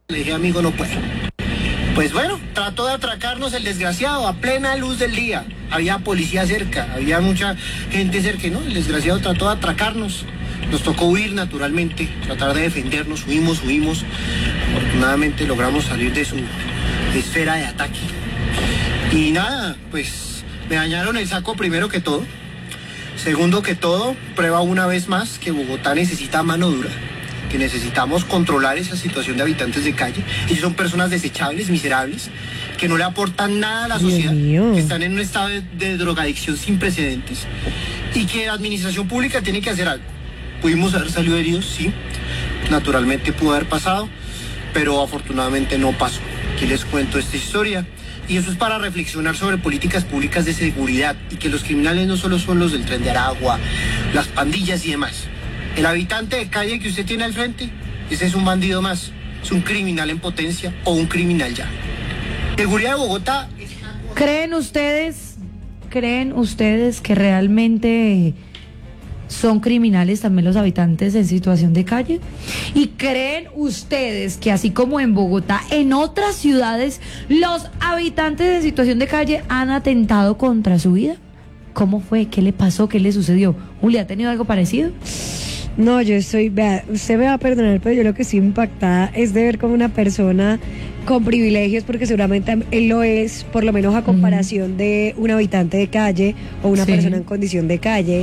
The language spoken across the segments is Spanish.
Le dije, amigo, no puedo. Pues bueno, trató de atracarnos el desgraciado a plena luz del día. Había policía cerca, había mucha gente cerca, ¿no? El desgraciado trató de atracarnos. Nos tocó huir naturalmente, tratar de defendernos, huimos. Afortunadamente logramos salir de su esfera de ataque. Y nada, pues me dañaron el saco primero que todo. Segundo que todo, prueba una vez más que Bogotá necesita mano dura, que necesitamos controlar esa situación de habitantes de calle. Ellos son personas desechables, miserables, que no le aportan nada a la sociedad, que están en un estado de drogadicción sin precedentes y que la administración pública tiene que hacer algo. Pudimos haber salido heridos, sí, naturalmente pudo haber pasado, pero afortunadamente no pasó. Aquí les cuento esta historia. Y eso es para reflexionar sobre políticas públicas de seguridad y que los criminales no solo son los del Tren de Aragua, las pandillas y demás. El habitante de calle que usted tiene al frente, ese es un bandido más, es un criminal en potencia o un criminal ya. Seguridad de Bogotá. ¿Creen ustedes que realmente son criminales también los habitantes en situación de calle? ¿Y creen ustedes que así como en Bogotá, en otras ciudades, los habitantes en situación de calle han atentado contra su vida? ¿Cómo fue? ¿Qué le pasó? ¿Qué le sucedió? Julia, ¿ha tenido algo parecido? No, vea, usted me va a perdonar, pero yo lo que estoy impactada es de ver como una persona con privilegios, porque seguramente él lo es, por lo menos a comparación de un habitante de calle o una persona en condición de calle,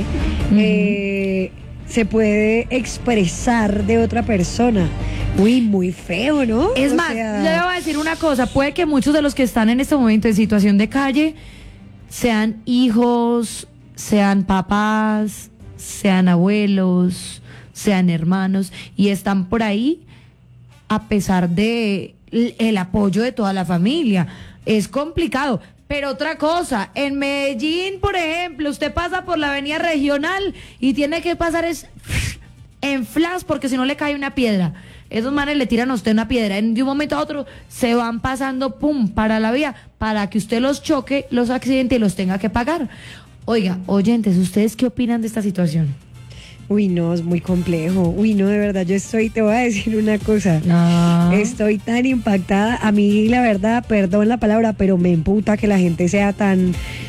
se puede expresar de otra persona. Uy, muy feo, ¿no? Es más, le voy a decir una cosa, puede que muchos de los que están en este momento en situación de calle sean hijos, sean papás, sean abuelos, sean hermanos, y están por ahí a pesar de el apoyo de toda la familia. Es complicado. Pero otra cosa, en Medellín, por ejemplo, usted pasa por la avenida regional y tiene que pasar en flash, porque si no le cae una piedra. Esos manes le tiran a usted una piedra, de un momento a otro se van pasando, pum, para la vía, para que usted los choque, los accidente y los tenga que pagar. Oiga, oyentes, ¿ustedes qué opinan de esta situación? Uy, no, es muy complejo. Uy, no, de verdad, te voy a decir una cosa. No. Estoy tan impactada. A mí, la verdad, perdón la palabra, pero me emputa que la gente sea tan,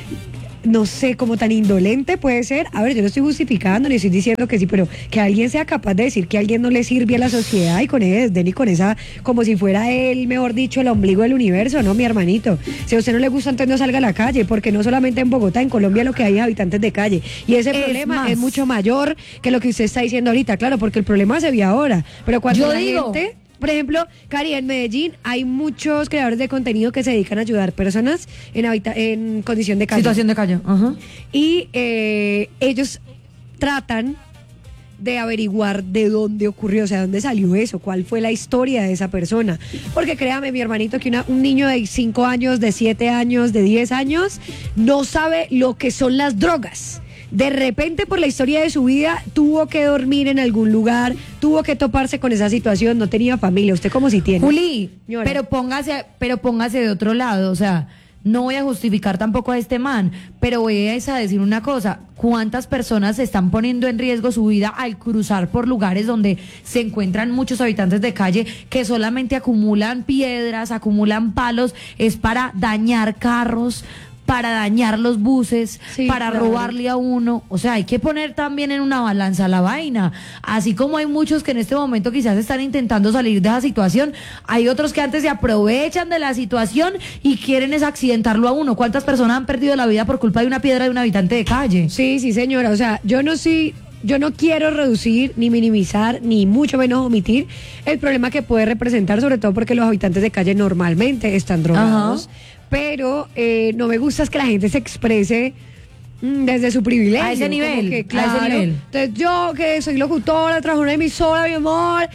no sé, como tan indolente puede ser. A ver, yo no estoy justificando ni estoy diciendo que sí, pero que alguien sea capaz de decir que alguien no le sirve a la sociedad y con ese desdén y con esa, como si fuera él, mejor dicho, el ombligo del universo, ¿no, mi hermanito? Si a usted no le gusta, entonces no salga a la calle, porque no solamente en Bogotá, en Colombia lo que hay es habitantes de calle. Y ese problema es mucho mayor que lo que usted está diciendo ahorita, claro, porque el problema se vio ahora. Pero cuando gente... Por ejemplo, Cari, en Medellín hay muchos creadores de contenido que se dedican a ayudar personas en condición de calle. Situación de calle. Y ellos tratan de averiguar de dónde ocurrió, o sea, dónde salió eso, cuál fue la historia de esa persona. Porque créame, mi hermanito, que un niño de 5 años, de 7 años, de 10 años, no sabe lo que son las drogas. De repente, por la historia de su vida, tuvo que dormir en algún lugar, tuvo que toparse con esa situación, no tenía familia. ¿Usted cómo si tiene? Juli, pero póngase de otro lado, o sea, no voy a justificar tampoco a este man, pero voy a decir una cosa: ¿cuántas personas se están poniendo en riesgo su vida al cruzar por lugares donde se encuentran muchos habitantes de calle que solamente acumulan piedras, acumulan palos, es para dañar carros, para dañar los buses, para robarle a uno? O sea, hay que poner también en una balanza la vaina. Así como hay muchos que en este momento quizás están intentando salir de esa situación, hay otros que antes se aprovechan de la situación y quieren es accidentarlo a uno. ¿Cuántas personas han perdido la vida por culpa de una piedra de un habitante de calle? Sí, señora, o sea, yo no quiero reducir, ni minimizar, ni mucho menos omitir el problema que puede representar, sobre todo porque los habitantes de calle normalmente están drogados. Pero no me gusta es que la gente se exprese desde su privilegio. A ese nivel, que, claro, a ese nivel. Entonces yo, que soy locutora, trabajo en una emisora, mi amor,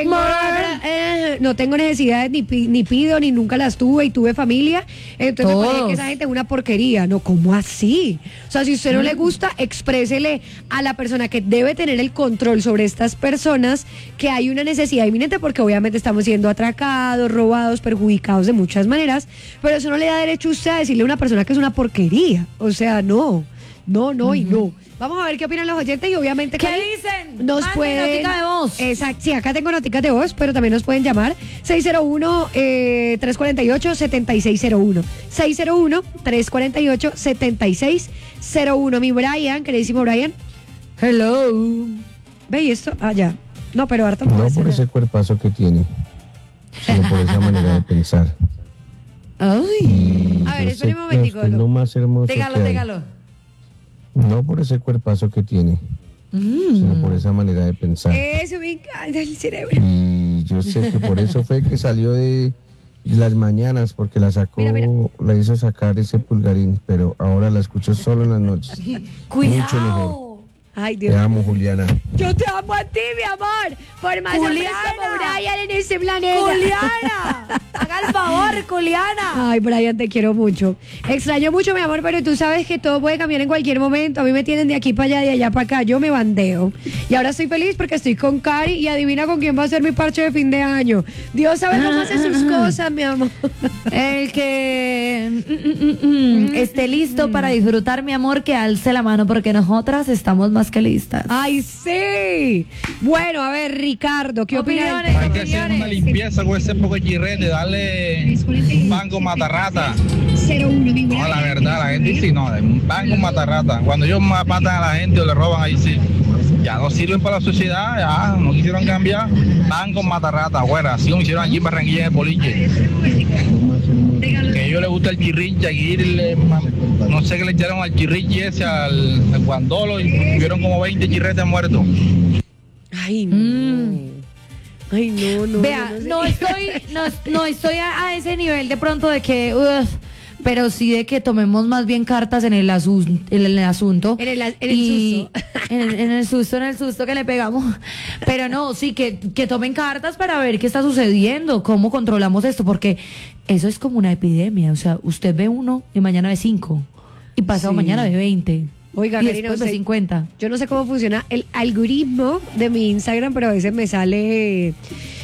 no tengo necesidades, ni pido, ni nunca las tuve, y tuve familia. Entonces me parece que esa gente es una porquería. No, ¿cómo así? O sea, si a usted no le gusta, exprésele a la persona que debe tener el control sobre estas personas que hay una necesidad inminente, porque obviamente estamos siendo atracados, robados, perjudicados de muchas maneras, pero eso no le da derecho a usted a decirle a una persona que es una porquería. O sea, no. No y no. Vamos a ver qué opinan los oyentes y obviamente ¿Qué Cari, dicen? nos Manden pueden notica de voz. Exacto, sí, acá tengo noticas de voz, pero también nos pueden llamar 601-348-7601. 601-348-7601. Mi Brian, queridísimo Brian. Hello. ¿Ve y esto? Ah, ya. No, pero harto No por ese cuerpazo que tiene, sino por esa manera de pensar. Ay. Y A ver, yo espere sé un momentico, que es lo más hermoso Dígalo, que hay. dígalo. No por ese cuerpazo que tiene, sino por esa manera de pensar. Eso me encanta el cerebro. Y yo sé que por eso fue que salió de las mañanas, porque la sacó, Mira. la hizo sacar ese pulgarín, pero ahora la escucho solo en las noches. Mucho mejor. Cuidado. Ay, Dios. Te amo, Juliana. Yo te amo a ti, mi amor. Por más hombres Juliana. como Brian en este planeta. Juliana. Haga el favor, Juliana. Ay, Brian, te quiero mucho. Extraño mucho, mi amor, pero tú sabes que todo puede cambiar en cualquier momento. A mí me tienen de aquí para allá, de allá para acá. Yo me bandeo. Y ahora estoy feliz porque estoy con Cari y adivina con quién va a ser mi parche de fin de año. Dios sabe cómo hace sus cosas, mi amor. El que esté listo para disfrutar, mi amor, que alce la mano porque nosotras estamos más que listas. ¡Ay, sí! Bueno, a ver, Ricardo, ¿qué opinas? Opiniones. Hay que hacer una limpieza con ese poco de chirrete, darle un pan con matarrata. No, la verdad, la gente sí, no, un pan con matarrata. Cuando ellos matan a la gente o le roban, ahí sí. Ya no sirven para la sociedad, ya no quisieron cambiar. Pan con matarrata, afuera, así como hicieron aquí en Barranquilla en el boliche. Que a ellos les gusta el chirriche, aquí no sé qué le echaron al chirriche ese, al guandolo, y tuvieron como 20 chirretes muertos. Ay, no. Ay, no. Vea, yo no estoy a ese nivel de pronto de que, pero sí de que tomemos más bien cartas en el asunto. En el susto. En el susto que le pegamos. Pero no, sí, que tomen cartas para ver qué está sucediendo, cómo controlamos esto, porque eso es como una epidemia. O sea, usted ve 1 y mañana ve 5. Y pasado Sí. mañana ve 20. Oiga, y Karina, después ve 50. Yo no sé cómo funciona el algoritmo de mi Instagram, pero a veces me sale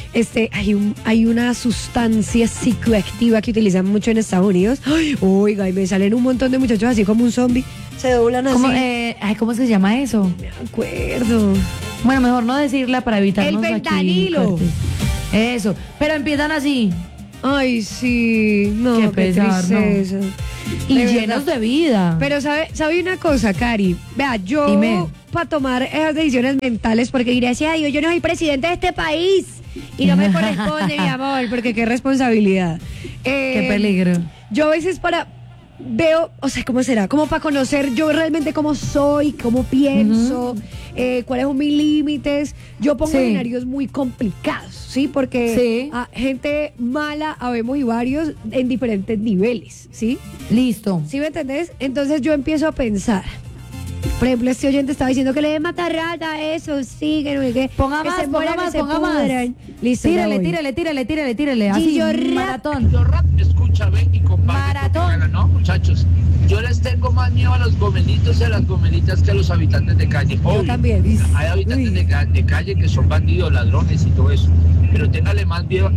hay una sustancia psicoactiva que utilizan mucho en Estados Unidos. Ay, oiga, y me salen un montón de muchachos así como un zombie. Se doblan así. ¿Cómo se llama eso? Me acuerdo. Bueno, mejor no decirla para evitarnos El aquí fentanilo. cortes. Eso, pero empiezan así Ay, sí. No, Qué qué pesar, ¿no? tristeza. y De llenos verdad. de vida. Pero sabe una cosa, Cari. Vea, yo Dime. para tomar esas decisiones mentales, porque gracias a Dios yo no soy presidente de este país y no me corresponde, mi amor, porque qué responsabilidad. Qué peligro. Yo a veces veo, o sea, ¿cómo será? Como para conocer yo realmente cómo soy, cómo pienso, cuáles son mis límites. Yo pongo Sí. escenarios muy complicados, ¿sí? Porque Sí. gente mala habemos y varios en diferentes niveles, ¿sí? Listo. ¿Sí me entendés? Entonces yo empiezo a pensar. Por ejemplo, este oyente estaba diciendo que le dé matarrata, eso, sí, que no sé qué. Ponga que más, se mueran, ponga que más, se ponga más. pudran. Listo, ya voy. Tírele. Así, Gillo Rap. maratón. Yo rap, escucha, ven y comparte. Maratón. No, muchachos, yo les tengo más miedo a los gomelitos y a las gomelitas que a los habitantes de calle. Yo Obvio. también. Hay habitantes Uy. de calle que son bandidos, ladrones y todo eso. Pero téngale más miedo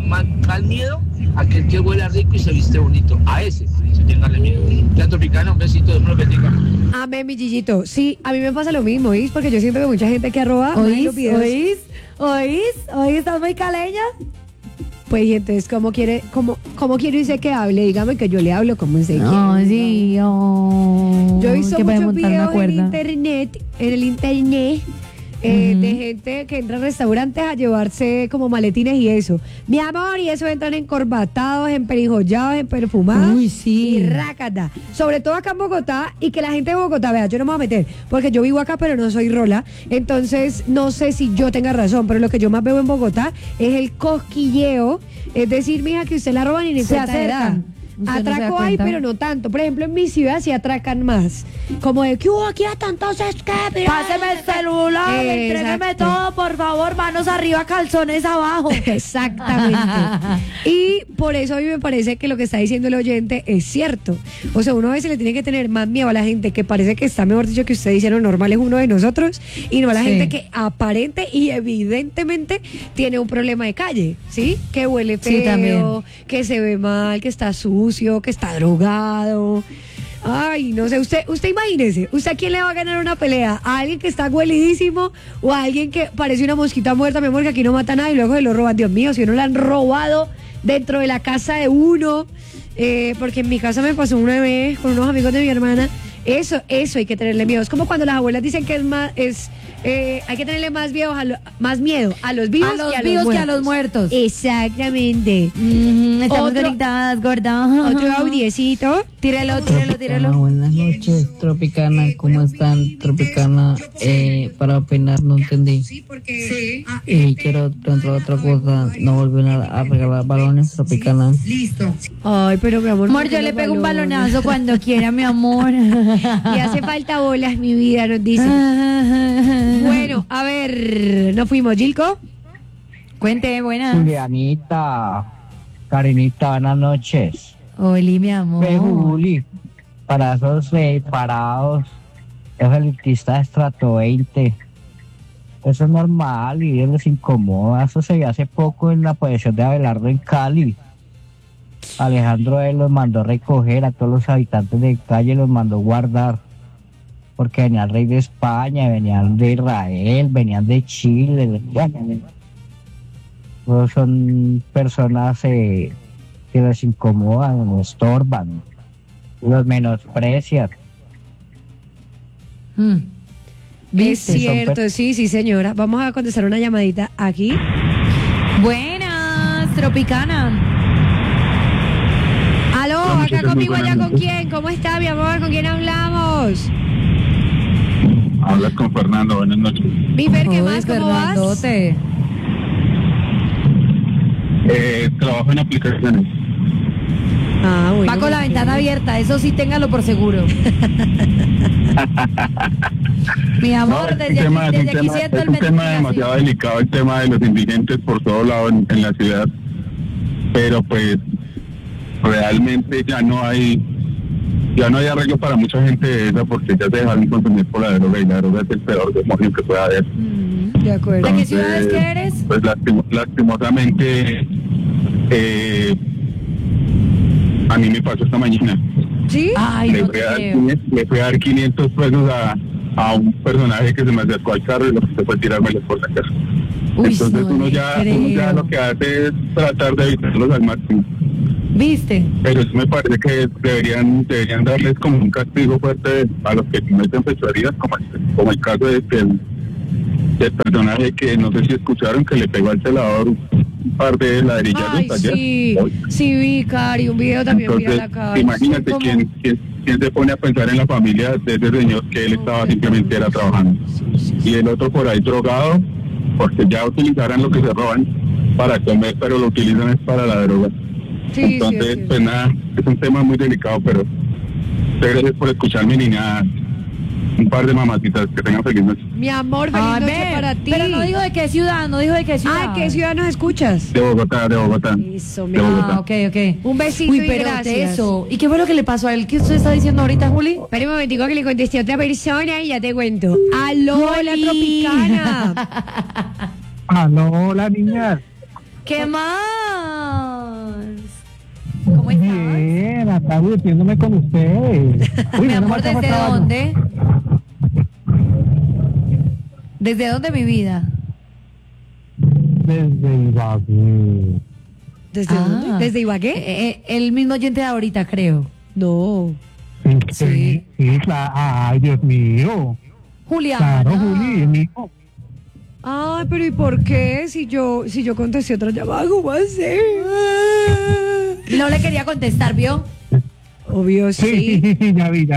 a aquel que huele rico y se viste bonito. A ese, sí, téngale miedo. Ya Tropicana, un besito, Dios me lo bendiga. Amén, mi Gillito. Sí, a mí me pasa lo mismo, ¿oís? Porque yo siento que mucha gente que arroba ¿Oís? ¿Estás muy caleña? pues y entonces ¿cómo quiere usted que hable? Dígame que yo le hablo como usted No, quiere. sí, oh, Yo he visto que puede muchos montar una videos en cuerda. el internet, de gente que entra a restaurantes a llevarse como maletines y eso. Mi amor, y eso entran encorbatados, emperijollados, perfumados. Uy, sí. Y rácata. Sobre todo acá en Bogotá, y que la gente de Bogotá, vea, yo no me voy a meter, porque yo vivo acá, pero no soy rola. Entonces, no sé si yo tenga razón, pero lo que yo más veo en Bogotá es el cosquilleo. Es decir, mija, que usted la roban y ni Se cuenta le da. acercan. Usted no se da Atraco hay, cuenta. pero no tanto. Por ejemplo, en mi ciudad sí atracan más. Como de que hubo aquí hasta entonces que Páseme el celular, entrégueme todo, por favor, manos arriba, calzones abajo. Exactamente. Y por eso a mí me parece que lo que está diciendo el oyente es cierto. O sea, uno a veces le tiene que tener más miedo a la gente que parece que está, mejor dicho, que usted dice lo normal es uno de nosotros, y no a la Sí. gente que aparente y evidentemente tiene un problema de calle, ¿sí? Que huele Sí, feo, también. que se ve mal, que está sucio, que está drogado. Ay, no sé, usted imagínese, ¿usted a quién le va a ganar una pelea? ¿A alguien que está huelidísimo o a alguien que parece una mosquita muerta, mi amor, que aquí no mata nada y luego se lo roban? Dios mío, si uno lo han robado dentro de la casa de uno, porque en mi casa me pasó una vez con unos amigos de mi hermana. Eso hay que tenerle miedo. Es como cuando las abuelas dicen que hay que tenerle más miedo a los vivos, que a los muertos. Exactamente. Estamos conectadas, gorda. Otro audiecito. Tírelo. Buenas noches, Tropicana. ¿Cómo están, Tropicana? Para opinar, no entendí. Y quiero preguntar otra cosa. No volver a regalar balones, Tropicana. Ay, pero mi amor. Amor, yo le pego un balonazo cuando quiera, mi amor. Y hace falta bolas, mi vida, nos dice. Bueno, a ver, nos fuimos, Gilco. Cuente, buenas. Julianita, Karinita, buenas noches. Oli, mi amor. Juli, para esos parados, esos elitistas de estrato 20, eso es normal y ellos les incomoda. Eso se vio hace poco en la posición de Abelardo en Cali. Alejandro él los mandó recoger a todos los habitantes de calle, los mandó guardar, porque venía el rey de España, venían de Israel, venían de Chile. Todos son personas que les incomodan, los estorban, los menosprecian. Es cierto, sí, señora. Vamos a contestar una llamadita aquí. Buenas, Tropicana. Aló, acá conmigo, allá con quién. ¿Cómo está, mi amor? ¿Con quién hablamos? Hablas con Fernando, buenas noches. Mi Fer, ¿qué más? ¿Cómo vas? Trabajo en aplicaciones. Ah, bueno. Va con la ventana abierta, eso sí, téngalo por seguro. Mi amor, Es un tema demasiado delicado, el tema de los indigentes por todo lado en la ciudad. Pero pues realmente ya no hay arreglo para mucha gente de esa, porque ya se dejaron consumir por la droga, y la droga es el peor demonio que puede haber. De acuerdo. ¿De qué ciudades que eres? Pues lastimosamente a mí me pasó esta mañana. ¿Sí? Ay, Le fui a dar 500 pesos a un personaje que se me acercó al carro y lo que fue tirármelos por la casa. Entonces uno ya lo que hace es tratar de evitarlos al máximo. ¿Viste? Pero eso me parece que deberían darles como un castigo fuerte a los que cometen fechorías, como el caso del personaje que no sé si escucharon, que le pegó al celador un par de ladrillazos ayer. Sí, vi, Cari, un video también. Entonces, la cara. imagínate quién se pone a pensar en la familia de ese señor, que él estaba simplemente era trabajando. Y el otro por ahí drogado, porque ya utilizarán lo que se roban para comer, pero lo utilizan es para la droga. Entonces, pues nada, es un tema muy delicado, pero gracias por escucharme, niña. Un par de mamacitas, que tengan feliz noche. Mi amor, feliz noche para ti. Pero no dijo de qué ciudad, ¿qué ciudad nos escuchas? De Bogotá. Eso, de Bogotá. Ok. Un besito. Uy, y pero gracias. eso. ¿Y qué fue lo que le pasó a él? ¿Qué usted está diciendo ahorita, Juli? Espera un momentico que le contesté a otra persona y ya te cuento. Aló, la Tropicana. Aló, hola, niña. ¿Qué más? ¿Cómo estás? Bien, acá divirtiéndome con ustedes. Mi amor, ¿desde dónde? ¿Desde dónde, mi vida? Desde Ibagué. ¿Desde dónde? ¿Desde Ibagué? El mismo oyente de ahorita, creo. No. Sí, claro. Ay, Dios mío. Juliana. Claro, Juli, amigo. Ay, pero ¿y por qué? Si yo contesté otra llamada, ¿cómo va a ser? No le quería contestar, ¿vio? Obvio, sí. Sí, ya vi.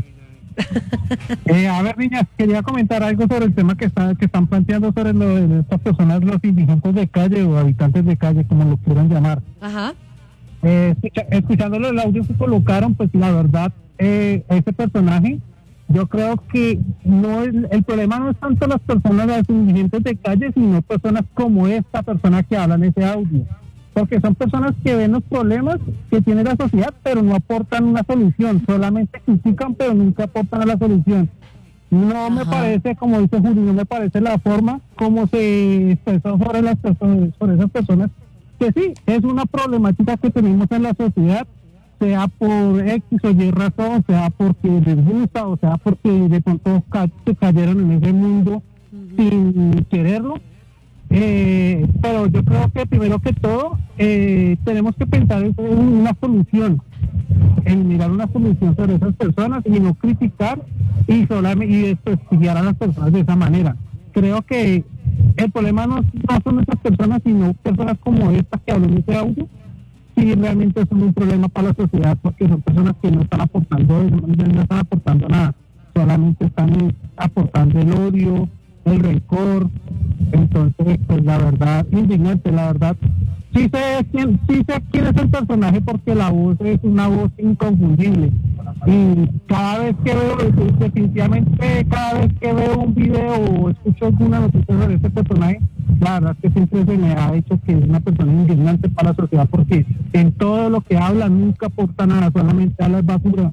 A ver, niñas, quería comentar algo sobre el tema que están planteando sobre estas personas, los indigentes de calle o habitantes de calle, como lo quieran llamar. Ajá. Escuchándolo el audio que colocaron, pues la verdad, ese personaje, yo creo que el problema no es tanto las personas, los indigentes de calle, sino personas como esta persona que habla en ese audio. Porque son personas que ven los problemas que tiene la sociedad, pero no aportan una solución, solamente critican, pero nunca aportan a la solución. No me parece, como dice Juli, no me parece la forma como se expresó sobre esas personas, que sí, es una problemática que tenemos en la sociedad, sea por X o Y razón, sea porque les gusta, o sea porque de pronto se cayeron en ese mundo sin quererlo. Pero yo creo que primero que todo tenemos que pensar en una solución, en mirar una solución sobre esas personas y no criticar y desprestigiar a las personas de esa manera. Creo que el problema no son esas personas, sino personas como estas que hablan en este audio, y realmente son un problema para la sociedad, porque son personas que no están aportando nada, solamente están aportando el odio, el rencor. Entonces, pues la verdad, indignante, la verdad. Sí sé quién es el personaje, porque la voz es una voz inconfundible. Y cada vez que veo, definitivamente, cada vez que veo un video o escucho alguna noticia sobre este personaje, la verdad es que siempre se me ha hecho que es una persona indignante para la sociedad, porque en todo lo que habla nunca aporta nada, solamente habla basura.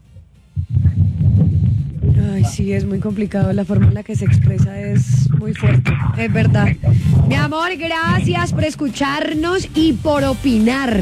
Ay, sí, es muy complicado, la forma en la que se expresa es muy fuerte, es verdad. Mi amor, gracias por escucharnos y por opinar.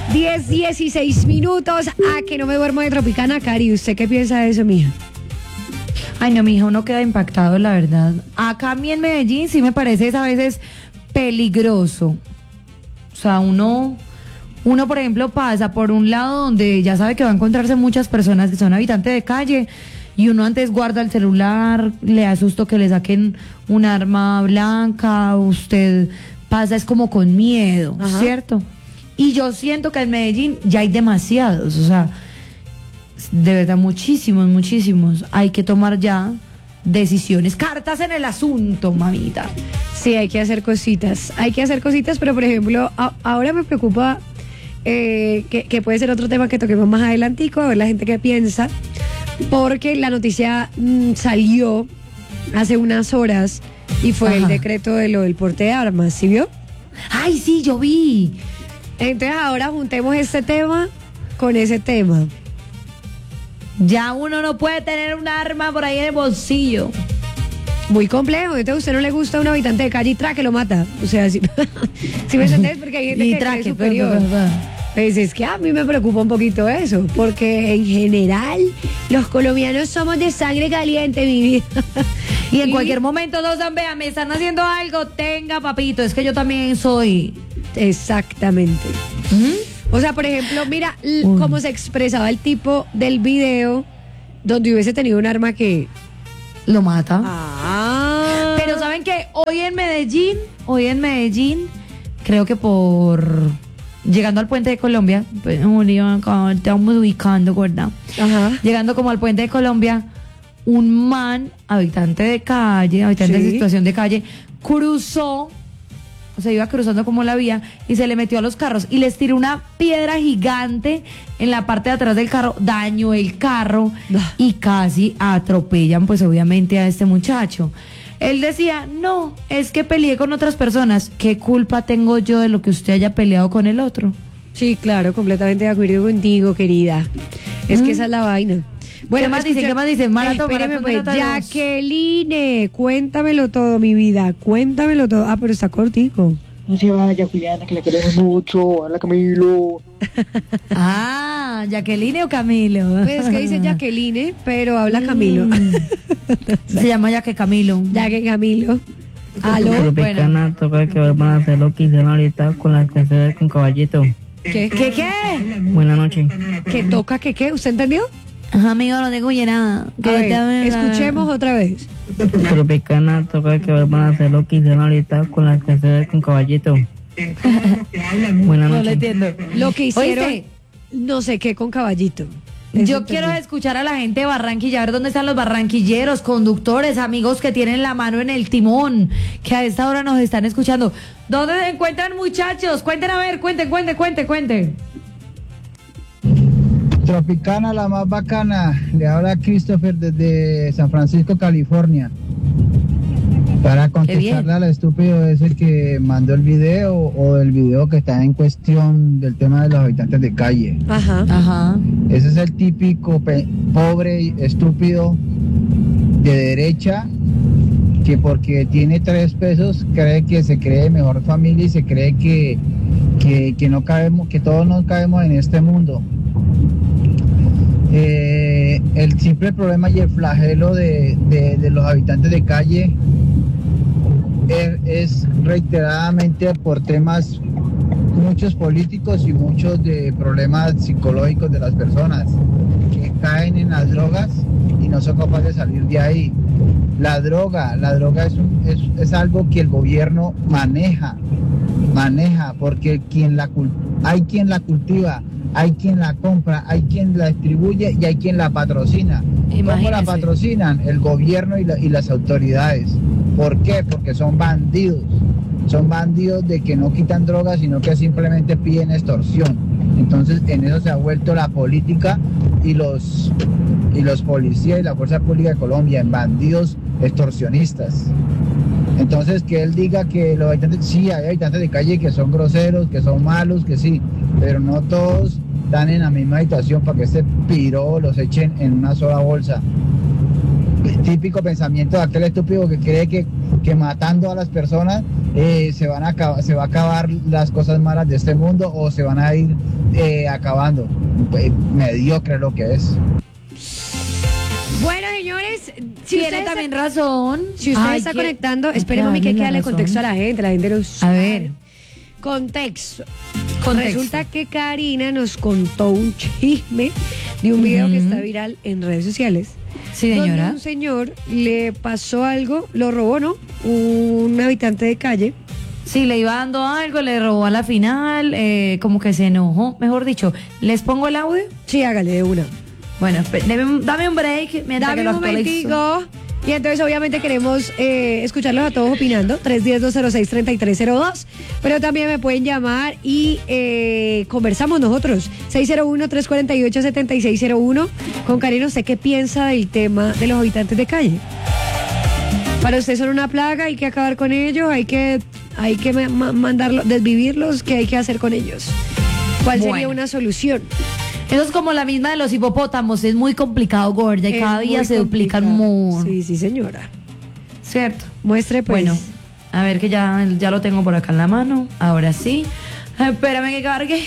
16 minutos a que no me duermo de Tropicana. Cari, ¿usted qué piensa de eso, mija? Ay, no, mija, uno queda impactado, la verdad. Acá a mí en Medellín sí me parece a veces peligroso. O sea, uno, por ejemplo, pasa por un lado donde ya sabe que va a encontrarse muchas personas que son habitantes de calle, y uno antes guarda el celular, le asusto que le saquen un arma blanca, usted pasa es como con miedo, ajá, ¿cierto? Y yo siento que en Medellín ya hay demasiados, o sea, de verdad muchísimos. Hay que tomar ya decisiones, cartas en el asunto, mamita. Sí, hay que hacer cositas, pero por ejemplo, ahora me preocupa que puede ser otro tema que toquemos más adelantico, a ver la gente qué piensa. Porque la noticia salió hace unas horas y fue, ajá, el decreto de lo del porte de armas, ¿sí vio? Ay, sí, yo vi. Entonces ahora juntemos este tema con ese tema. Ya uno no puede tener un arma por ahí en el bolsillo. Muy complejo. Entonces a usted no le gusta un habitante de calle y traque lo mata. O sea, si me entendés, porque hay gente que es superior. Pues es que a mí me preocupa un poquito eso, porque en general los colombianos somos de sangre caliente, mi vida. Y en cualquier momento dos vean, me están haciendo algo, tenga papito, es que yo también soy. Exactamente. O sea, por ejemplo, mira cómo se expresaba el tipo del video donde hubiese tenido un arma que lo mata. Ah. Pero ¿saben qué? Hoy en Medellín, creo que llegando al puente de Colombia, pues, estamos ubicando, ¿verdad? Ajá. Llegando como al puente de Colombia, un man, habitante de situación de calle, iba cruzando como la vía y se le metió a los carros y les tiró una piedra gigante en la parte de atrás del carro, dañó el carro y casi atropellan, pues obviamente, a este muchacho. Él decía, no, es que peleé con otras personas. ¿Qué culpa tengo yo de lo que usted haya peleado con el otro? Sí, claro, completamente de acuerdo contigo, querida. Es que esa es la vaina. Bueno, ¿Qué más dicen? Espéreme, pues, Jacqueline, cuéntamelo todo, mi vida, cuéntamelo todo. Ah, pero está cortico. No se vaya, Juliana, que la queremos mucho. Hola, Camilo. Ah, ¿Jacqueline o Camilo? Pues es que dice Jacqueline, pero habla Camilo. Se llama Jaque Camilo. Aló, Tropicana, toca que van a hacer lo que hicieron ahorita con las canciones con Caballito. ¿Qué? Buenas noches. ¿Qué toca? ¿Qué? ¿Usted entendió? Ajá, amigo, no tengo nada. Escuchemos otra vez. Tropicana, toca que van a hacer lo que hicieron ahorita con las canciones con Caballito. Buenas noches. No lo entiendo. Lo que hicieron, ¿oíste? No sé qué con Caballito. Yo quiero escuchar a la gente de Barranquilla, a ver dónde están los barranquilleros, conductores, amigos que tienen la mano en el timón, que a esta hora nos están escuchando. ¿Dónde se encuentran, muchachos? Cuenten, a ver, cuenten. Tropicana, la más bacana. Le habla Christopher desde San Francisco, California. Para contestarle al estúpido ese que mandó el video o el video que está en cuestión del tema de los habitantes de calle. Ajá. Ese es el típico pobre y estúpido de derecha que porque tiene 3 pesos cree que se cree mejor familia y se cree que no cabemos, que todos no cabemos en este mundo. El simple problema y el flagelo de los habitantes de calle es reiteradamente por temas, muchos políticos y muchos de problemas psicológicos de las personas que caen en las drogas y no son capaces de salir de ahí. La droga es algo que el gobierno maneja, porque hay quien la cultiva, hay quien la compra, hay quien la distribuye y hay quien la patrocina. ¿Cómo la patrocinan? El gobierno y las autoridades. ¿Por qué? Porque son bandidos. Son bandidos de que no quitan drogas, sino que simplemente piden extorsión. Entonces, en eso se ha vuelto la política y los policías y la fuerza pública de Colombia, en bandidos extorsionistas. Entonces, que él diga que los habitantes, sí, hay habitantes de calle que son groseros, que son malos, que sí, pero no todos están en la misma situación para que este piro los echen en una sola bolsa. El típico pensamiento de aquel estúpido que cree que matando a las personas se va a acabar las cosas malas de este mundo o se van a ir acabando. Mediocre lo que es. Bueno, señores, tiene también razón. Si usted está conectando, espere, mami, que hay que darle contexto a la gente no sabe. A ver. Contexto. Resulta que Karina nos contó un chisme de un video que está viral en redes sociales. Sí, señora. Donde un señor le pasó algo, lo robó, ¿no? Un habitante de calle. Sí, le iba dando algo, le robó a la final, como que se enojó. Mejor dicho, ¿les pongo el audio? Sí, hágale de una. Bueno, dame un break mientras que lo actualizo. Dame un momentico. Y entonces obviamente queremos escucharlos a todos opinando, 310-206-3302, pero también me pueden llamar y conversamos nosotros, 601-348-7601. Con Karina, ¿usted qué piensa del tema de los habitantes de calle? Para usted son una plaga, hay que acabar con ellos, hay que mandarlos, desvivirlos, ¿qué hay que hacer con ellos? ¿Cuál sería una solución? Eso es como la misma de los hipopótamos, es muy complicado, gorda, y cada día se duplican more. Sí, señora. ¿Cierto? Muestre, pues. Bueno, a ver que ya lo tengo por acá en la mano, ahora sí. Espérame que cargue.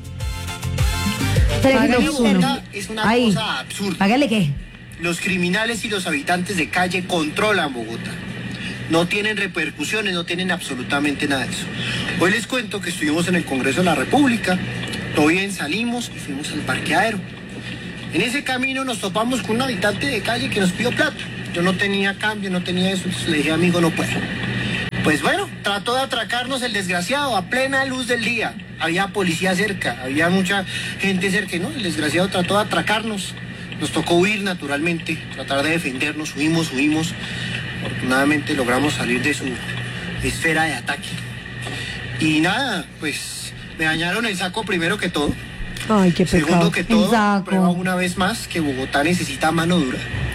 Es una cosa absurda. Hágale qué. Los criminales y los habitantes de calle controlan Bogotá. No tienen repercusiones, no tienen absolutamente nada de eso. Hoy les cuento que estuvimos en el Congreso de la República. Todo bien, salimos y fuimos al parqueadero. En ese camino nos topamos con un habitante de calle que nos pidió plata. Yo no tenía cambio, no tenía eso, entonces le dije, amigo, no puedo. Pues bueno, trató de atracarnos el desgraciado a plena luz del día. Había policía cerca, había mucha gente cerca, ¿no? El desgraciado trató de atracarnos. Nos tocó huir naturalmente, tratar de defendernos, huimos. Afortunadamente logramos salir de su esfera de ataque. Y nada, pues me dañaron el saco primero que todo. Ay, qué pecado. Segundo que todo, prueba una vez más que Bogotá necesita mano dura.